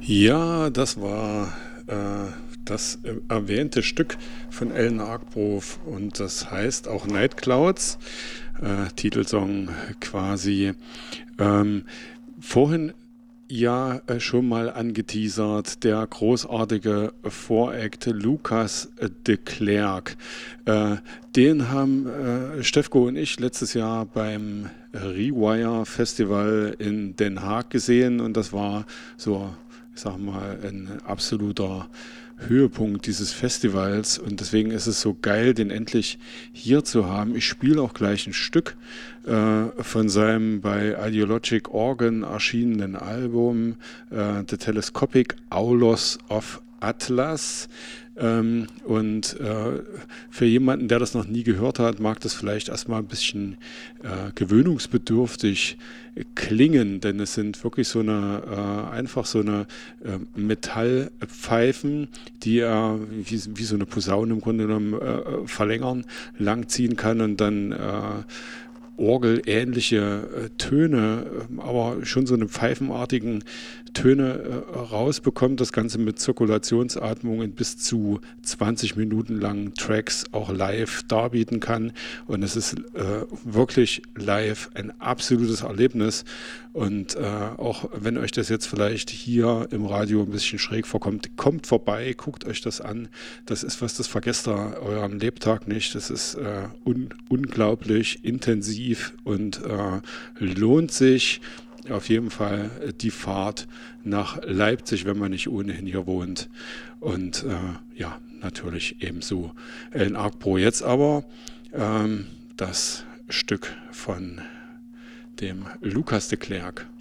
Ja, das war das erwähnte Stück von Alan Argbrof und das heißt auch Night Clouds, Titelsong quasi. Ähm, Vorhin ja schon mal angeteasert, der großartige Voract Lucas de Klerk. Äh, Den haben Stefko und ich letztes Jahr beim Rewire Festival in Den Haag gesehen und das war so, ich sag mal, ein absoluter Höhepunkt dieses Festivals und deswegen ist es so geil, den endlich hier zu haben. Ich spiele auch gleich ein Stück von seinem bei Ideologic Organ erschienenen Album The Telescopic Aulos of Atlas. Für jemanden, der das noch nie gehört hat, mag das vielleicht erstmal ein bisschen gewöhnungsbedürftig klingen, denn es sind wirklich so eine einfach so eine Metallpfeifen, die er wie so eine Posaune im Grunde genommen verlängern, langziehen kann und dann orgelähnliche Töne, aber schon so eine pfeifenartigen Töne rausbekommt. Das Ganze mit Zirkulationsatmung in bis zu 20 Minuten langen Tracks auch live darbieten kann. Und es ist wirklich live ein absolutes Erlebnis. Und auch wenn euch das jetzt vielleicht hier im Radio ein bisschen schräg vorkommt, kommt vorbei, guckt euch das an. Das ist was, das vergesst ihr euren Lebtag nicht. Das ist unglaublich intensiv und lohnt sich auf jeden Fall die Fahrt nach Leipzig, wenn man nicht ohnehin hier wohnt. Und ja, natürlich ebenso Alan Argbrof. Jetzt aber das Stück von dem Lucas de Klerk.